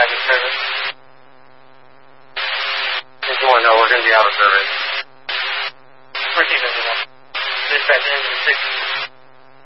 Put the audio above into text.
back in service. If you want to know, we're going to be out of service. We're keeping it. Dispatch engine 6.